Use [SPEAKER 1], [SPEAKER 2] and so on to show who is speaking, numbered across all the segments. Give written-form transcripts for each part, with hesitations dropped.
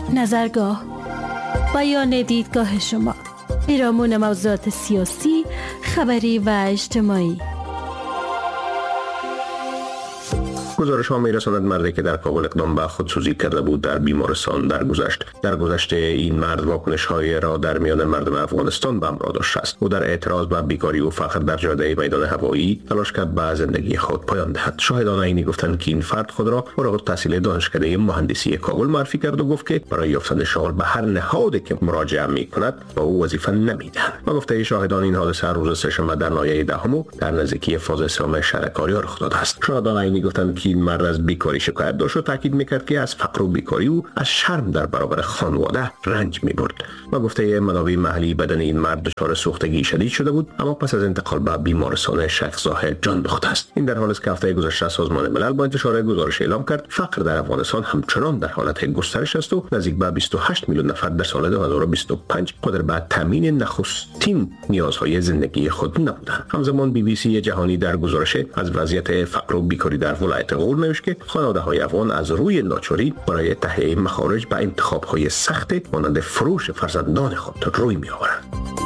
[SPEAKER 1] نظرگاه، بیان دیدگاه شما، پیرامون موضوعات سیاسی، خبری و اجتماعی.
[SPEAKER 2] گزارش ها می رساند مردی که در کابل اقدام به خودسوزی کرده بود در بیمارستان درگذشت این مرد واکنش های را در میان مردم افغانستان به همراه داشته است. او در اعتراض به بیکاری و فقر در جاده میدان هوایی تلاش کرد به زندگی خود پایان دهد. شاهدان عینی گفتند که این فرد خود را فارغ التحصیل دانشکده مهندسی کابل معرفی کرد و گفت که برای یافتن شغل به هر نهادی که مراجعه می کند با او وظیفه نمیدهند. با گفته شاهدان این حادثه روز سه‌شنبه در ناحیه دهم در نزدیکی فاز سوم شهر کاریا رخ داده است. شاهدان عینی گفتند که این مرد از بیکاری شکایت داشت و تاکید میکرد که از فقر و بیکاری او از شرم در برابر خانواده رنج میبرد. و گفته منابع محلی بدن این مرد دچار سوختگی شدید شده بود، اما پس از انتقال به بیمارستان شیخ زاهد جان باخته است. این در حالی است که هفته گذشته سازمان ملل با انتشار گزارش اعلام کرد فقر در افغانستان همچنان در حالت گسترش است و نزدیک به 28 میلیون نفر در سال 2025 قادر به تامین نخستین نیازهای زندگی خود نبودند. همزمان BBC جهانی در گزارش از وضعیت فقر و بیکاری در ولایت غور نوشت که خانواده‌های افغان از روی لاچاری برای تهیه مخارج به انتخاب‌های سخت مانند فروش فرزندان خود روی می‌آورند.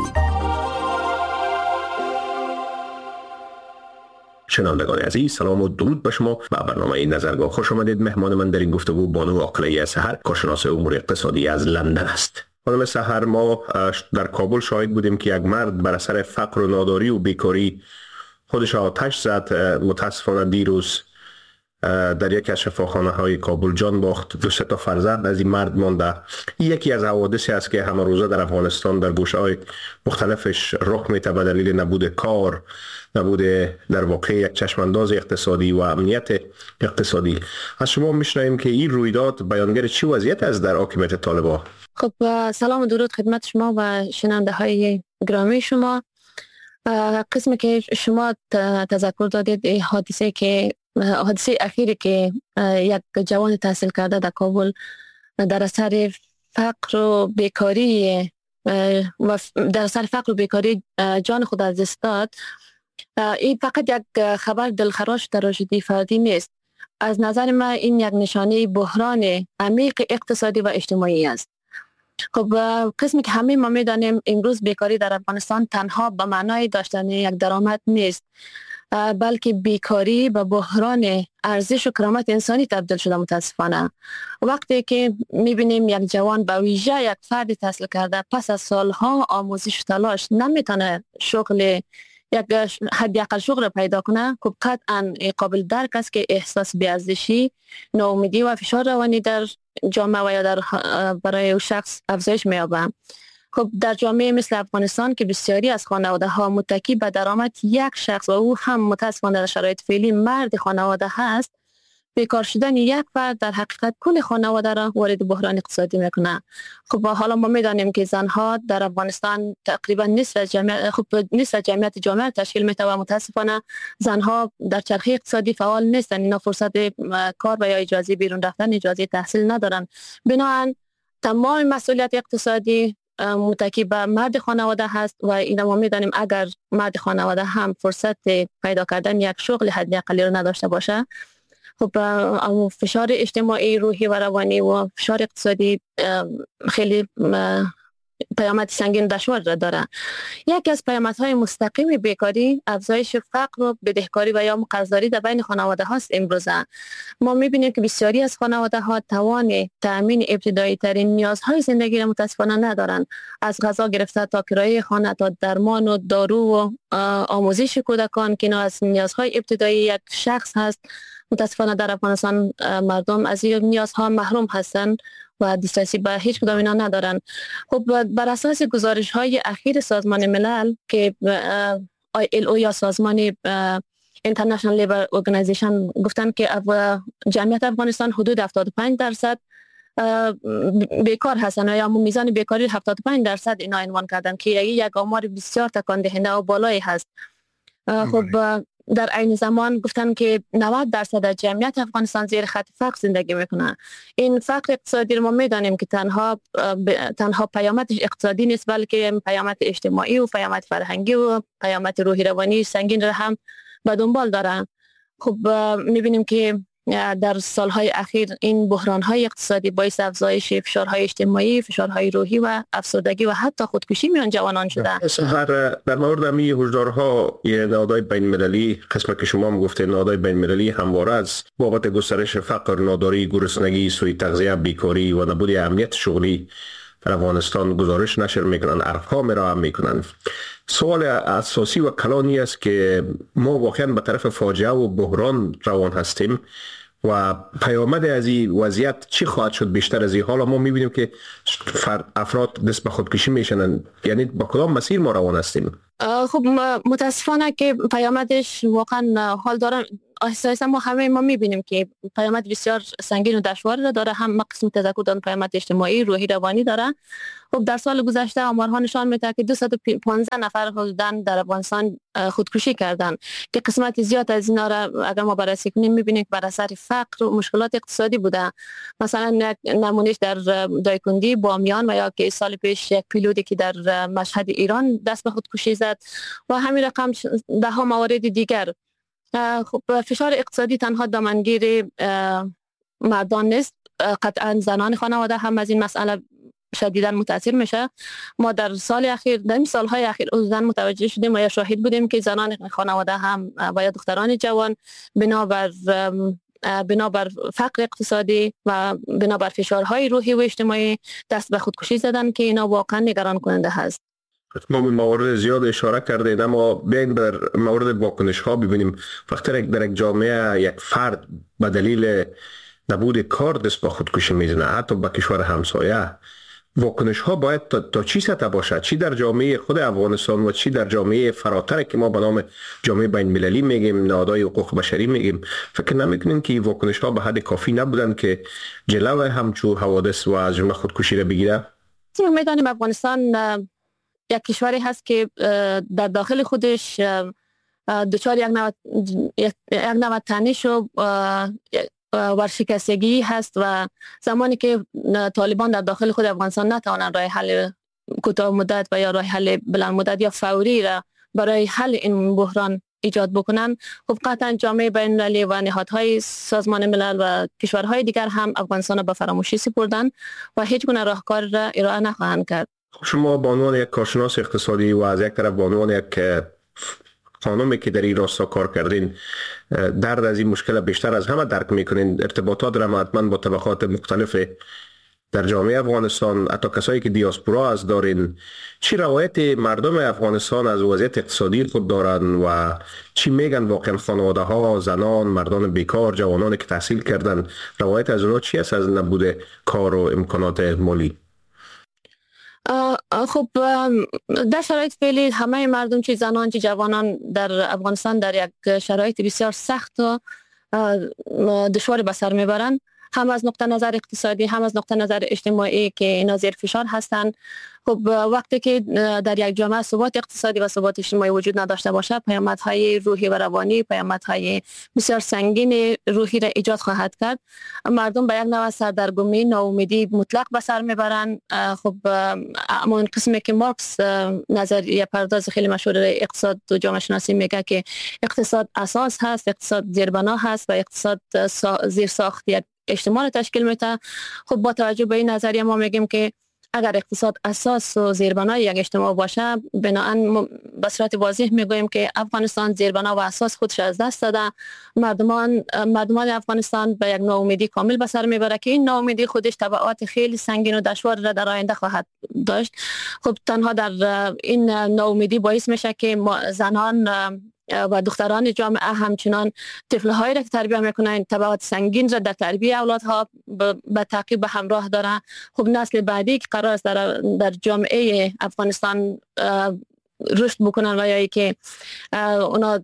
[SPEAKER 2] شنوندگان عزیز، سلام و درود به شما. به برنامه نظرگاه خوش آمدید. مهمان من در این گفتگو بانو عاقله سحر، کارشناس امور اقتصادی از لندن است. خانم سحر، ما در کابل شاهد بودیم که یک مرد بر اثر فقر و ناداری و بیکاری خودش آتش زد. متاسفانه دیروز در یکی از شفاخانه‌های کابل جان باخت. 2 تا فرزند از این مرد مانده. یکی از حوادثی است که همه روزه در افغانستان در گوشه‌های مختلفش رخ می‌ده به دلیل نبود کار، نبود در واقع یک چشمانداز اقتصادی و امنیت اقتصادی. از شما می‌شنویم که این رویداد بیانگر چه وضعیت است در حاکمیت طالبان؟
[SPEAKER 3] خب سلام و درود خدمت شما و شنونده‌های گرامی شما. قسمی که شما تذکر دادید حادثه اخیری که یک جوان تحصیل کرده در کابل در اثر فقر و بیکاری جان خود از دست داد، این فقط یک خبر دلخراش تراژدی فردی نیست. از نظر من این یک نشانه بحران عمیق اقتصادی و اجتماعی است. خب قسمی که همه ما میدانیم امروز بیکاری در افغانستان تنها به معنای داشتن یک درآمد نیست، بلکه بیکاری به بحران ارزش و کرامت انسانی تبدیل شده. متاسفانه وقتی که میبینیم یک جوان به ویژه یک فرد تحصیل کرده پس از سالها آموزش تلاش نمیتونه شغل یک حداقل شغل پیدا کنه، خب قطعا قابل درک است که احساس بی‌ارزشی، ناامیدی و فشار روانی در جامعه و یا برای شخص افزایش می‌یابد. خب در جامعه مثل افغانستان که بسیاری از خانواده‌ها متکی به درآمد یک شخص و او هم متأسفانه در شرایط فعلی مرد خانواده هست، بیکار شدن یک فرد در حقیقت کل خانواده را وارد بحران اقتصادی میکنه. خب حالا ما میدانیم که زنها در افغانستان تقریبا نصف جمعیت جامعه تشکیل میده و متاسفانه زنها در چرخه اقتصادی فعال نیستن. اینا فرصت کار و یا اجازه بیرون رفتن، اجازه تحصیل ندارن. بنابراین تمام مسئولیت اقتصادی متکی به مرد خانواده هست و اینا ما میدانیم اگر مرد خانواده هم فرصت پیدا کردن یک شغل حداقلی رو نداشته باشه، خب فشار اجتماعی، روحی و روانی و فشار اقتصادی خیلی پیامد سنگین دشوار را داره. یکی از پیامدهای مستقیم بیکاری افزایش فقر و بدهکاری و یا قرضداری در بین خانواده هاست. امروزه ما میبینیم که بسیاری از خانواده ها توان تامین ابتدایی ترین نیازهای زندگی را متاسفانه ندارند، از غذا گرفته تا کرایه خانه تا درمان و دارو و آموزش کودکان که اینا از نیازهای ابتدایی یک شخص هست. متاسفانه در افغانستان مردم از این نیازها محروم هستند و دسترسی به هیچ کدام اینا ندارن. خب بر اساس گزارش های اخیر سازمان ملل که ILO یا سازمان International Labour Organization گفتن که جمعیت افغانستان حدود 75% بیکار هستن یا میزان بیکاری 75% اینا عنوان کردن که یک آمار بسیار تکان دهنده و بالایی هست. خب در عین زمان گفتن که 90% از جمعیت افغانستان زیر خط فقر زندگی میکنه. این فقر اقتصادی رو ما میدانیم که تنها پیامدش اقتصادی نیست، بلکه پیامد اجتماعی و پیامد فرهنگی و پیامد روحی روانی سنگین را هم به دنبال داره. خب میبینیم که در سالهای اخیر این بحرانهای اقتصادی باعث افزایش فشارهای اجتماعی، فشارهای روحی و افسردگی و حتی خودکشی میان جوانان شده.
[SPEAKER 2] در مورد امی هشدارها نهادهای بین المللی، قسمت که شما هم گفتید، نهادهای بین المللی همواره از بابت گسترش فقر، ناداری، گرسنگی، سوء تغذیه، بیکاری و نبود امنیت شغلی در افغانستان گزارش نشر میکنن، ارقام ارائه میکنن. سوال اساسی و کلانی است که ما واقعا به طرف فاجعه و بحران روان هستیم و پیامد از این وضعیت چی خواهد شد بیشتر از این؟ حالا ما میبینیم که افراد دست به خودکشی میشنن، یعنی با کدام مسیر ما روان هستیم؟
[SPEAKER 3] خب متاسفانه که پیامدش واقعا حال داره. آهسته ما همه ما میبینیم که پیامد بسیار سنگین و دشوار داره. هم قسم تذکر دادن پیامد اجتماعی، روحی، روانی داره. خب در سال گذشته آمارها نشان میده که 215 نفر حدوداً در افغانستان خودکشی کردن که قسمت زیاد از اینا را اگر ما بررسی کنیم میبینیم که بر اثر فقر و مشکلات اقتصادی بوده. مثلا نمونهش در دایکندی، بامیان و یا که سال پیش یک پیلوتی که در مشهد ایران دست به خودکشی زد و همین رقم ده ها موارد دیگر. خب فشار اقتصادی تنها دامنگیر مردان نیست، قطعا زنان خانواده هم از این مسئله شدیداً متاثر میشه. ما در سال اخیر، در این سالهای اخیر زن متوجه شدیم و یا شاهد بودیم که زنان خانواده هم و یا دختران جوان بنابر فقر اقتصادی و بنابر فشارهای روحی و اجتماعی دست به خودکشی زدن که اینا واقعا نگران کننده هست.
[SPEAKER 2] ما به موارد زیاد اشاره کردیم، اما بیاین بر مورد واکنش ها ببینیم. وقتی در یک جامعه یک فرد به دلیل نبود کار دست به خودکشی میزنه، حتی به کشور همسایه، واکنش ها باید تا چی سطح باشد؟ چی در جامعه خود افغانستان و چی در جامعه فراتر که ما به نام جامعه بین المللی میگیم، نهادهای حقوق بشری میگیم؟ فکر نمیکنین که واکنش ها به حد کافی نبودن که جلوی همچون حوادث و از جمله خودکشی را بگیره؟
[SPEAKER 3] میدانیم افغانستان یک کشوری هست که در داخل خودش دچار یک نوع تنش و ورشکستگی هست و زمانی که طالبان در داخل خود افغانستان نتوانند راه حل کوتاه مدت و یا راه حل بلند مدت یا فوری را برای حل این بحران ایجاد بکنن، خب قطعا جامعه بین المللی و نهادهای سازمان ملل و کشورهای دیگر هم افغانستان را به فراموشی سپردن و هیچ گونه راهکار را ارائه نخواهند کرد.
[SPEAKER 2] شما به عنوان یک کارشناس اقتصادی و از یک طرف به عنوان یک خانمی که در این راستا کار کردین، درد از این مشکل بیشتر از همه درک میکنین. ارتباطات را حتما با طبقات مختلف در جامعه افغانستان، حتی کسایی که دیاسپورا از دارین، چی روایت مردم افغانستان از وضعیت اقتصادی خود دارن و چی میگن واقعا خانواده ها، زنان، مردان بیکار، جوانانی که تحصیل کردن، روایت از اونا چی است از نبود کار و امکانات مالی؟
[SPEAKER 3] خب در شرایط فعلی همه مردم، چه زنان چه جوانان در افغانستان در یک شرایط بسیار سخت و دشوار به سر میبرند، هم از نقطه نظر اقتصادی هم از نقطه نظر اجتماعی که اینا زیر فشار هستند. خب وقتی که در یک جامعه ثبات اقتصادی و ثبات اجتماعی وجود نداشته باشه، پیامدهای روحی و روانی، پیامدهای بسیار سنگین روحی را ایجاد خواهد کرد. مردم به یک نوع سردرگمی، ناامیدی مطلق به سر میبرند. خب اون قسمی که مارکس نظریه پرداز خیلی مشهور اقتصاد و جامعه شناسی میگه که اقتصاد اساس هست، اقتصاد زیربنا هست و اقتصاد زیر ساخت یک اجتماع تشکیل میده. خب با توجه به این نظریه ما میگیم که اگر اقتصاد اساس و زیربنای یک اجتماع باشه، بنابراین به صورت واضح میگوییم که افغانستان زیربنا و اساس خودش از دست داده. مردمان افغانستان به یک ناامیدی کامل به سر میبره که این ناامیدی خودش تبعات خیلی سنگین و دشوار را در آینده خواهد داشت. خب تنها در این ناامیدی باعث میشه که زنان و دختران جامعه همچنان طفل‌هایی را که تربیت میکنن تبعات سنگین را در تربیت اولادها به تعقیب به همراه داره. خب نسل بعدی که قرار است در جامعه افغانستان رشد بکنن و یا که اونا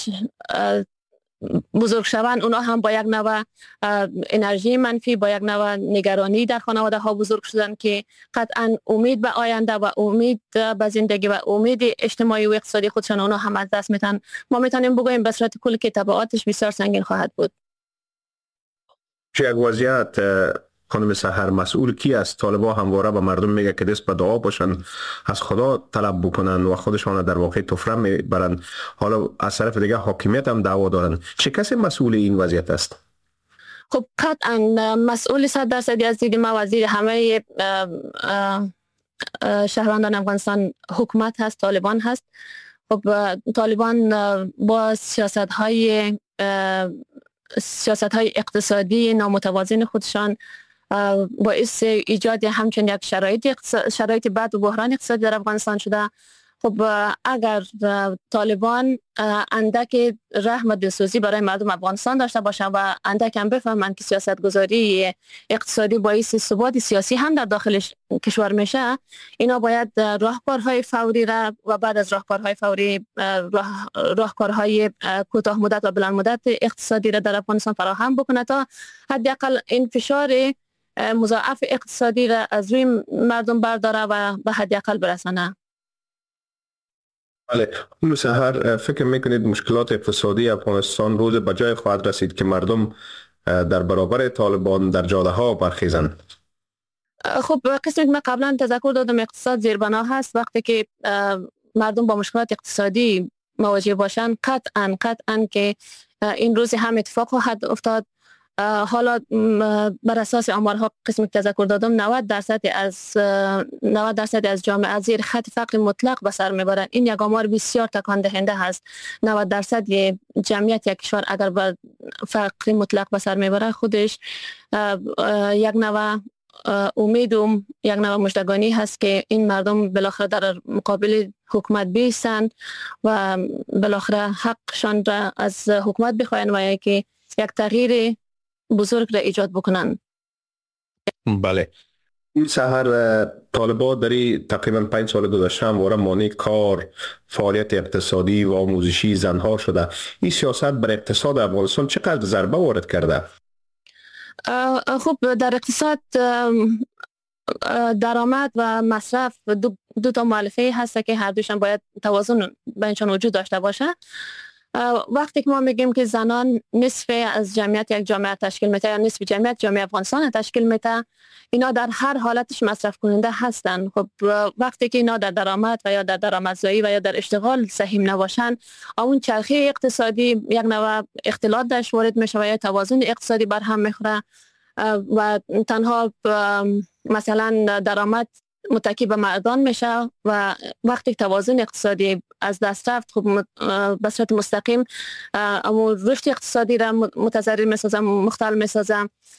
[SPEAKER 3] بزرگ شوند، اونا هم با یک نوع انرژی منفی، با یک نوع نگرانی در خانواده ها بزرگ شدن که قطعا امید به آینده و امید به زندگی و امید اجتماعی و اقتصادی خودشان اونا هم از دست میتن. ما میتونیم بگوییم به صورت کلی که تبعاتش بسیار سنگین خواهد بود.
[SPEAKER 2] چه یک وضعیت خانم سحر، مسئول کی است؟ طالبان همواره به مردم میگه که دست به دعا باشن، از خدا طلب بکنن و خودشان در واقع طفره میبرن. حالا از طرف دیگه حاکمیت هم دعوا دارن. چه کسی مسئول این وضعیت است؟
[SPEAKER 3] خب قطعا مسئول 100% از دید ما وزیر همه شهروندان افغانستان حکومت هست، طالبان هست. خب طالبان با سیاست های اقتصادی نامتوازن خودشان باعث ایجاد همچنین یک شرایط بد و بحران اقتصادی در افغانستان شده. خب اگر طالبان اندک رحم و دلسوزی برای مردم افغانستان داشته باشند و اندک هم بفهمند که سیاست گذاری اقتصادی باعث ثبات سیاسی هم در داخل کشور میشه، اینا باید راهکارهای فوری را و بعد از راهکارهای فوری راهکارهای کوتاه مدت و بلند مدت اقتصادی را در افغانستان فراهم بکنه تا حداقل این فشار مضاعف اقتصادی را از روی مردم برداره و به حداقل برسانه.
[SPEAKER 2] بله، اون سحر فکر میکنید مشکلات اقتصادی افغانستان روز به جای خواهد رسید که مردم در برابر طالبان در جاده ها برخیزند؟
[SPEAKER 3] خب قسمی که من قبلا تذکر دادم اقتصاد زیربنا هست. وقتی که مردم با مشکلات اقتصادی مواجه باشند قطعا که این روز هم اتفاق خواهد افتاد. حالا بر اساس آمارها قسمی که تذکر دادم 90% از جامعه زیر خط فقر مطلق به سر میبرند. این یک آمار بسیار تکان دهنده هست. 90% جمعیت یک کشور اگر به فقر مطلق به سر میبره خودش یک نوع امید و یک نوع مژدگانی هست که این مردم بالاخره در مقابل حکومت بیستند و بالاخره حقشان را از حکومت بخواهند و که یک تغییر بزرگ را ایجاد بکنن.
[SPEAKER 2] بله، این سحر طالبان در تقریبا 5 سال گذشته همواره مانع کار، فعالیت اقتصادی و آموزشی زنها شده. این سیاست بر اقتصاد افغانستان چقدر ضربه وارد کرده؟
[SPEAKER 3] خب در اقتصاد درآمد و مصرف دو تا مؤلفه هست که هر دوشان باید توازن بینشان وجود داشته باشه. وقتی که ما میگیم که زنان نصف از جمعیت یک جامعه تشکیل میده یا نصف جمعیت جامعه افغانستان تشکیل میده، اینا در هر حالتش مصرف کننده هستن. خب وقتی که اینا در درآمد و یا در درآمدزایی و یا در اشتغال سهیم نباشن، اون چرخه اقتصادی یک نوع اختلاط درش وارد میشه و یا توازن اقتصادی بر هم میخوره و تنها مثلا درآمد متکی به مردان میشه و وقتی توازن اقتصادی از دست رفت، خب به صورت مستقیم اما رشد اقتصادی را متضرر میسازه، مختل میسازه.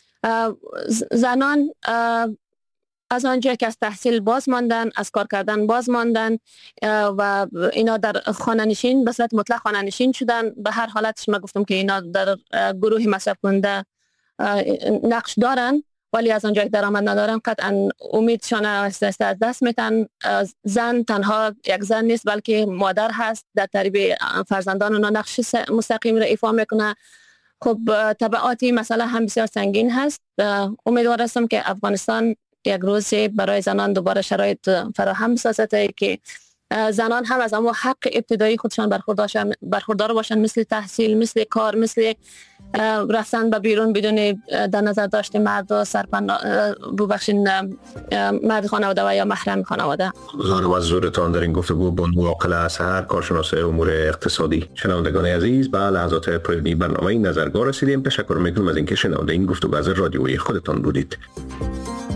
[SPEAKER 3] زنان از آنجا که از تحصیل باز ماندن، از کار کردن باز ماندن و اینا در خانه نشین به صورت مطلق خانه نشین شدن. به هر حالتش ما گفتم که اینا در گروه مصرف کننده نقش دارن، ولی از آنجا که درآمد ندارن قطعا امیدشان از دست میتن. زن تنها یک زن نیست بلکه مادر هست، در تربیت فرزندان اونا نقش مستقیم را ایفا میکنه. خب تبعاتی مسئله هم بسیار سنگین هست. امیدوار هستم که افغانستان یک روزی برای زنان دوباره شرایط فراهم سازد که زنان هم از اما حق ابتدایی خودشان برخوردار باشن، مثل تحصیل، مثل کار، مثل رفتن به بیرون بدون در نظر داشت مرد و مرد خانواده و یا محرم خانواده.
[SPEAKER 2] گزارش و زورتان در این گفتگو با نواقل سحر، کارشناس امور اقتصادی. شنوندگان عزیز، به لحظات پایانی برنامه نظرگاه رسیدیم. تشکر میکنم از اینکه شنونده این گفتگو از رادیوی خودتان بودید.